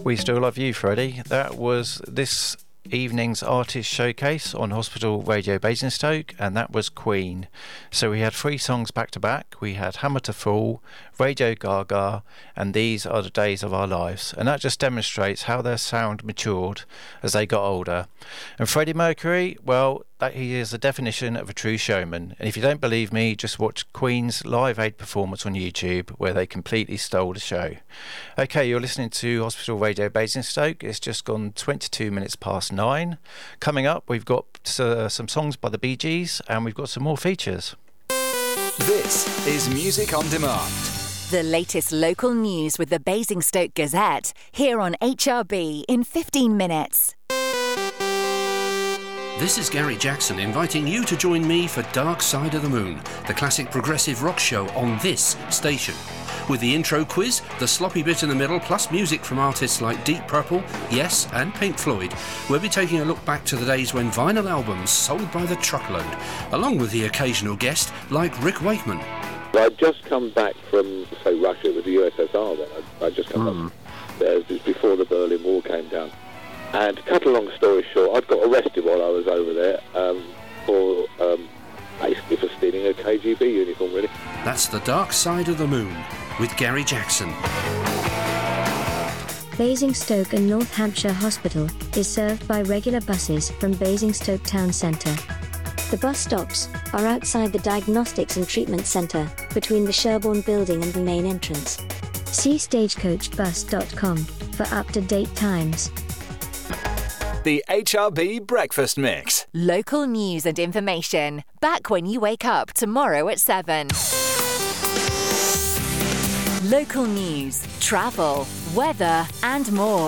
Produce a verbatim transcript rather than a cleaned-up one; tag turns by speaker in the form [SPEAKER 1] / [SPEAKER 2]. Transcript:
[SPEAKER 1] We Still Love You, Freddie. That was this evening's artist showcase on Hospital Radio Basingstoke, and that was Queen. So we had three songs back to back. We had Hammer to Fall, Radio Gaga, and These Are the Days of Our Lives, and that just demonstrates how their sound matured as they got older. And Freddie Mercury, well, that he is the definition of a true showman. And if you don't believe me, just watch Queen's Live Aid performance on YouTube, where they completely stole the show. Okay, you're listening to Hospital Radio Basingstoke. It's just gone twenty-two minutes past nine. Coming up, we've got uh, some songs by the Bee Gees, and we've got some more features.
[SPEAKER 2] This is Music on Demand.
[SPEAKER 3] The latest local news with the Basingstoke Gazette, here on H R B in fifteen minutes.
[SPEAKER 4] This is Gary Jackson inviting you to join me for Dark Side of the Moon, the classic progressive rock show on this station. With the intro quiz, the sloppy bit in the middle, plus music from artists like Deep Purple, Yes and Pink Floyd, we'll be taking a look back to the days when vinyl albums sold by the truckload, along with the occasional guest like Rick Wakeman.
[SPEAKER 5] I'd just come back from, say, Russia with the U S S R then. I'd, I'd just come mm. back there. It was before the Berlin Wall came down. And to cut a long story short, I'd got arrested while I was over there um, for um, basically for stealing a K G B uniform, really.
[SPEAKER 4] That's The Dark Side of the Moon with Gary Jackson.
[SPEAKER 6] Basingstoke and North Hampshire Hospital is served by regular buses from Basingstoke Town Centre. The bus stops are outside the Diagnostics and Treatment Centre, between the Sherborne building and the main entrance. See stagecoach bus dot com for up-to-date times.
[SPEAKER 2] The H R B Breakfast Mix.
[SPEAKER 3] Local news and information. Back when you wake up tomorrow at seven. Local news, travel, weather and more.